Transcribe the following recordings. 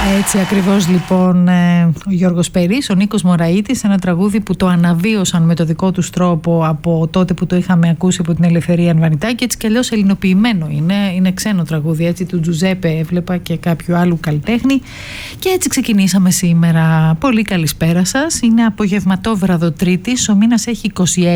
Έτσι ακριβώς λοιπόν ο Γιώργος Περής, ο Νίκος Μωραΐτης, ένα τραγούδι που το αναβίωσαν με το δικό τους τρόπο από τότε που το είχαμε ακούσει από την Ελευθερία Ανβανιτάκη. Έτσι κι αλλιώς ελληνοποιημένο είναι ξένο τραγούδι, έτσι, του Τζουζέπε έβλεπα και κάποιου άλλου καλλιτέχνη. Και έτσι ξεκινήσαμε σήμερα. Πολύ καλησπέρα σας. Είναι απογευματόβραδο Τρίτης, ο μήνας έχει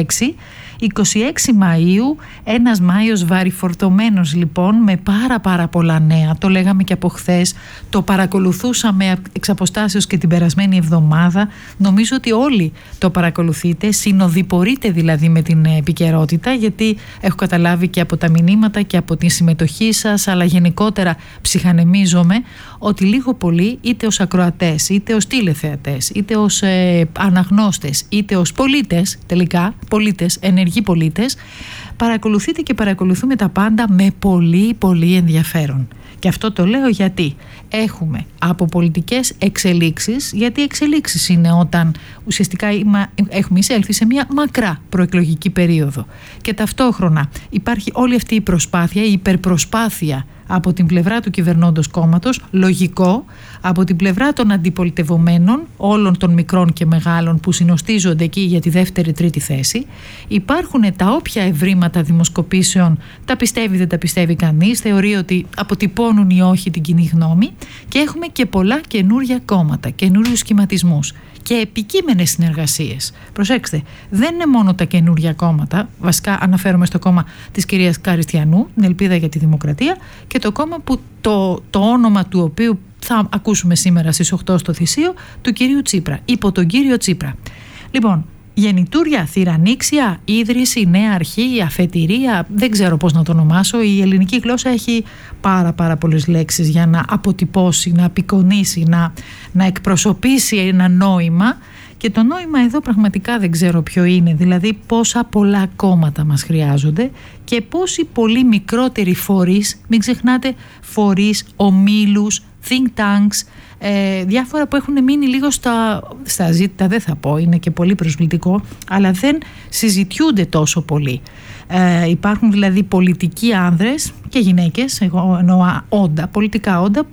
26 Μαΐου, ένας Μάιος βαρυφορτωμένος λοιπόν με πάρα πολλά νέα. Το λέγαμε και από χθες, το παρακολουθούσαμε εξ αποστάσεως και την περασμένη εβδομάδα. Νομίζω ότι όλοι το παρακολουθείτε, συνοδοιπορείτε δηλαδή με την επικαιρότητα, γιατί έχω καταλάβει και από τα μηνύματα και από τη συμμετοχή σας, αλλά γενικότερα ψυχανεμίζομαι ότι λίγο πολύ, είτε ως ακροατές, είτε ως τηλεθεατές, είτε ως αναγνώστες, είτε ως πολίτες, τελικά πολίτες, ενεργοί πολίτες, παρακολουθείτε και παρακολουθούμε τα πάντα με πολύ ενδιαφέρον. Και αυτό το λέω γιατί έχουμε από πολιτικές εξελίξεις, γιατί εξελίξεις είναι όταν ουσιαστικά έχουμε εισέλθει σε μια μακρά προεκλογική περίοδο και ταυτόχρονα υπάρχει όλη αυτή η προσπάθεια, η υπερπροσπάθεια από την πλευρά του κυβερνώντος κόμματος, λογικό, από την πλευρά των αντιπολιτευομένων, όλων των μικρών και μεγάλων που συνοστίζονται εκεί για τη δεύτερη-τρίτη θέση. Υπάρχουν τα όποια ευρήματα δημοσκοπήσεων, τα πιστεύει δεν τα πιστεύει κανείς, θεωρεί ότι αποτυπώνουν ή όχι την κοινή γνώμη, και έχουμε και πολλά καινούρια κόμματα, καινούριους σχηματισμούς και επικείμενες συνεργασίες. Προσέξτε, δεν είναι μόνο τα καινούρια κόμματα, βασικά αναφέρομαι στο κόμμα της κυρίας Καριστιανού, την Ελπίδα για τη Δημοκρατία, και το κόμμα που το όνομα του οποίου θα ακούσουμε σήμερα στις 8 στο Θησίο, του κυρίου Τσίπρα, υπό τον κύριο Τσίπρα. Λοιπόν, γεννητούρια, θυρανίξια, ίδρυση, νέα αρχή, αφετηρία, δεν ξέρω πώς να το ονομάσω. Η ελληνική γλώσσα έχει πάρα πολλές λέξεις για να αποτυπώσει, να απεικονίσει, να εκπροσωπήσει ένα νόημα, και το νόημα εδώ πραγματικά δεν ξέρω ποιο είναι, δηλαδή πόσα πολλά κόμματα μας χρειάζονται και πόσοι πολύ μικρότεροι φορείς, μην ξεχνάτε φορείς, ομίλους, think tanks, διάφορα που έχουν μείνει λίγο στα ζήτητα, δεν θα πω, είναι και πολύ προσβλητικό, αλλά δεν συζητιούνται τόσο πολύ. Υπάρχουν δηλαδή πολιτικοί άνδρες και γυναίκες, εγώ εννοώ πολιτικά όντα,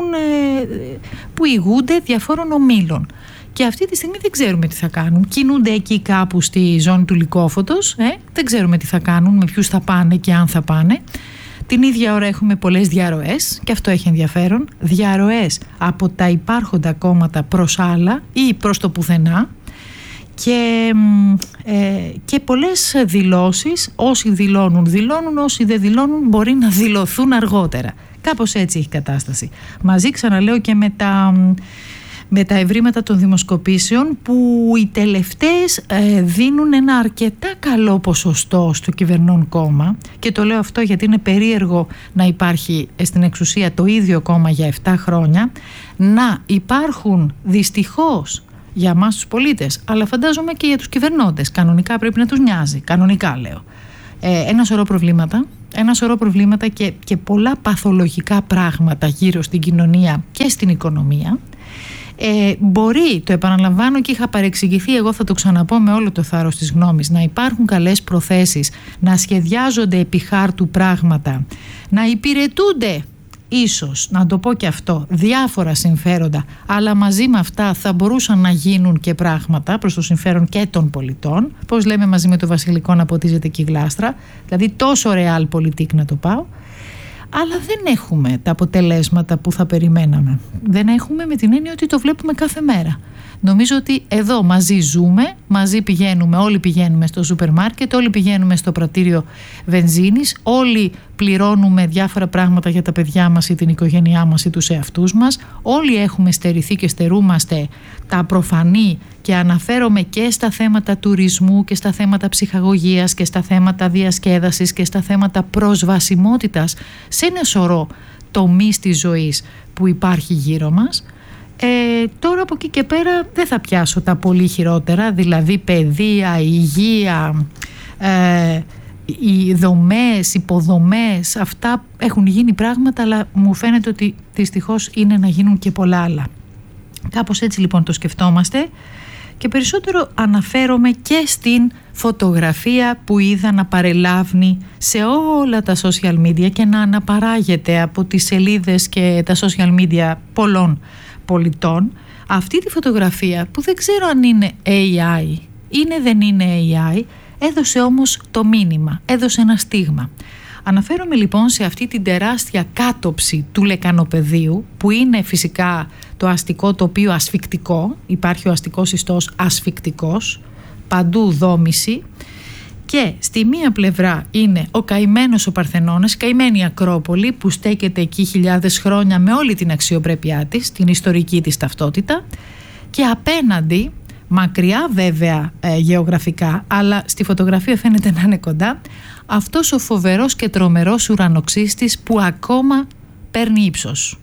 που ηγούνται διαφόρων ομίλων. Και αυτή τη στιγμή δεν ξέρουμε τι θα κάνουν. Κινούνται εκεί κάπου στη ζώνη του Λυκόφωτος, δεν ξέρουμε τι θα κάνουν, με ποιους θα πάνε και αν θα πάνε. Την ίδια ώρα έχουμε πολλές διαρροές, και αυτό έχει ενδιαφέρον, διαρροές από τα υπάρχοντα κόμματα προς άλλα ή προς το πουθενά, και πολλές δηλώσεις. Όσοι δηλώνουν, όσοι δεν δηλώνουν μπορεί να δηλωθούν αργότερα. Κάπως έτσι έχει κατάσταση. Μαζί, ξαναλέω, και με τα ευρήματα των δημοσκοπήσεων, που οι τελευταίες δίνουν ένα αρκετά καλό ποσοστό στο κυβερνών κόμμα, και το λέω αυτό γιατί είναι περίεργο να υπάρχει στην εξουσία το ίδιο κόμμα για 7 χρόνια, να υπάρχουν δυστυχώς για εμάς τους πολίτες, αλλά φαντάζομαι και για τους κυβερνώντες, κανονικά πρέπει να τους νοιάζει, κανονικά λέω, ένα σωρό προβλήματα και πολλά παθολογικά πράγματα γύρω στην κοινωνία και στην οικονομία. Μπορεί, το επαναλαμβάνω και είχα παρεξηγηθεί, εγώ θα το ξαναπώ με όλο το θάρρος της γνώμης, να υπάρχουν καλές προθέσεις, να σχεδιάζονται επί χάρτου πράγματα, να υπηρετούνται ίσως, να το πω και αυτό, διάφορα συμφέροντα, αλλά μαζί με αυτά θα μπορούσαν να γίνουν και πράγματα προς το συμφέρον και των πολιτών, πώς λέμε μαζί με το βασιλικό να ποτίζεται και η γλάστρα, δηλαδή τόσο realpolitik να το πάω. Αλλά δεν έχουμε τα αποτελέσματα που θα περιμέναμε. Δεν έχουμε, με την έννοια ότι το βλέπουμε κάθε μέρα. Νομίζω ότι εδώ μαζί ζούμε, μαζί πηγαίνουμε, όλοι πηγαίνουμε στο σούπερ μάρκετ, όλοι πηγαίνουμε στο πρατήριο βενζίνης, όλοι πληρώνουμε διάφορα πράγματα για τα παιδιά μας ή την οικογένειά μας ή τους εαυτούς μας, όλοι έχουμε στερηθεί και στερούμαστε τα προφανή, και αναφέρομαι και στα θέματα τουρισμού και στα θέματα ψυχαγωγίας και στα θέματα διασκέδασης και στα θέματα προσβασιμότητας σε ένα σωρό τομείς της ζωής που υπάρχει γύρω μας. Τώρα από εκεί και πέρα δεν θα πιάσω τα πολύ χειρότερα, δηλαδή παιδεία, υγεία, οι δομές, υποδομές, αυτά έχουν γίνει πράγματα, αλλά μου φαίνεται ότι δυστυχώς είναι να γίνουν και πολλά άλλα. Κάπως έτσι λοιπόν το σκεφτόμαστε Και περισσότερο αναφέρομαι και στην φωτογραφία που είδα να παρελάβνει σε όλα τα social media και να αναπαράγεται από τις σελίδες και τα social media πολλών πολιτών. Αυτή τη φωτογραφία που δεν ξέρω αν είναι AI, δεν είναι AI, έδωσε όμως το μήνυμα, έδωσε ένα στίγμα. Αναφέρομαι λοιπόν σε αυτή την τεράστια κάτοψη του λεκανοπεδίου, που είναι φυσικά το αστικό τοπίο ασφυκτικό, υπάρχει ο αστικός ιστός ασφυκτικός, παντού δόμηση, και στη μία πλευρά είναι ο καημένος ο Παρθενώνας, καημένη Ακρόπολη που στέκεται εκεί χιλιάδες χρόνια με όλη την αξιοπρέπειά της, την ιστορική της ταυτότητα, και απέναντι, μακριά βέβαια γεωγραφικά, αλλά στη φωτογραφία φαίνεται να είναι κοντά, αυτός ο φοβερός και τρομερός ουρανοξύστης που ακόμα παίρνει ύψος.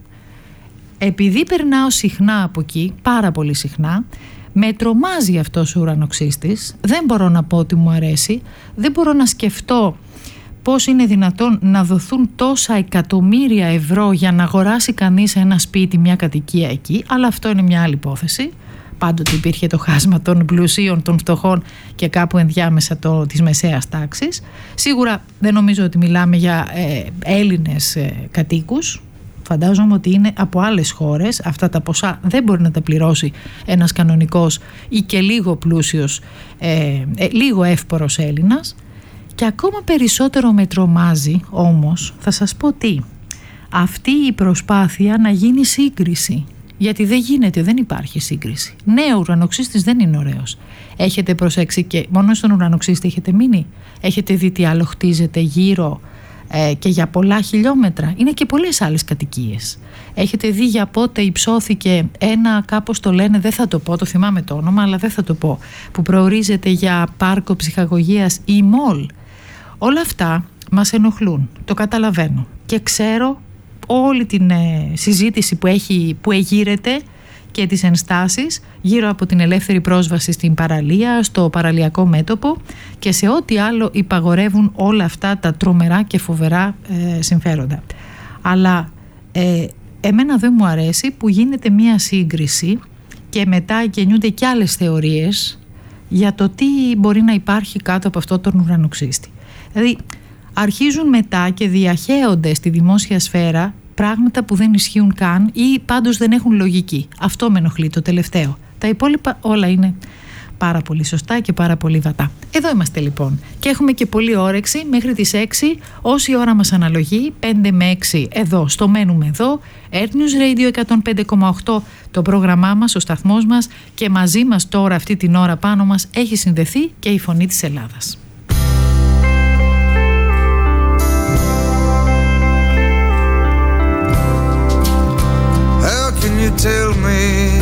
Επειδή περνάω συχνά από εκεί, πάρα πολύ συχνά, με τρομάζει αυτός ο ουρανοξύστης, δεν μπορώ να πω ότι μου αρέσει, δεν μπορώ να σκεφτώ πώς είναι δυνατόν να δοθούν τόσα εκατομμύρια ευρώ για να αγοράσει κανείς ένα σπίτι, μια κατοικία εκεί, αλλά αυτό είναι μια άλλη υπόθεση. Πάντοτε υπήρχε το χάσμα των πλουσίων, των φτωχών και κάπου ενδιάμεσα της μεσαίας τάξης. Σίγουρα δεν νομίζω ότι μιλάμε για Έλληνες κατοίκους. Φαντάζομαι ότι είναι από άλλες χώρες. Αυτά τα ποσά δεν μπορεί να τα πληρώσει ένας κανονικός ή και λίγο πλούσιος, λίγο εύπορος Έλληνας. Και ακόμα περισσότερο με τρομάζει όμως, θα σας πω τι, αυτή η προσπάθεια να γίνει σύγκριση. Γιατί δεν γίνεται, δεν υπάρχει σύγκριση. Ναι, ο ουρανοξύστης δεν είναι ωραίος. Έχετε προσέξει και μόνο στον ουρανοξύστη έχετε μείνει? Έχετε δει τι άλλο χτίζεται γύρω και για πολλά χιλιόμετρα? Είναι και πολλές άλλες κατοικίες. Έχετε δει για πότε υψώθηκε ένα, κάπως το λένε, δεν θα το πω, το θυμάμαι το όνομα, αλλά δεν θα το πω, που προορίζεται για πάρκο ψυχαγωγίας ή μολ? Όλα αυτά μας ενοχλούν, το καταλαβαίνω και ξέρω όλη την συζήτηση που εγείρεται και τις ενστάσεις γύρω από την ελεύθερη πρόσβαση στην παραλία, στο παραλιακό μέτωπο και σε ό,τι άλλο υπαγορεύουν όλα αυτά τα τρομερά και φοβερά συμφέροντα. Αλλά εμένα δεν μου αρέσει που γίνεται μία σύγκριση και μετά γεννιούνται και άλλες θεωρίες για το τι μπορεί να υπάρχει κάτω από αυτό τον ουρανοξύστη. Δηλαδή αρχίζουν μετά και διαχέονται στη δημόσια σφαίρα πράγματα που δεν ισχύουν καν ή πάντως δεν έχουν λογική. Αυτό με ενοχλεί το τελευταίο. Τα υπόλοιπα όλα είναι πάρα πολύ σωστά και πάρα πολύ βατά. Εδώ είμαστε λοιπόν και έχουμε και πολλή όρεξη μέχρι τις 6, όση ώρα μας αναλογεί, 5 με 6 εδώ, στο μένουμε εδώ, Earth News Radio 105,8 το πρόγραμμά μας, ο σταθμός μας, και μαζί μας τώρα αυτή την ώρα πάνω μας έχει συνδεθεί και η Φωνή της Ελλάδας. Can you tell me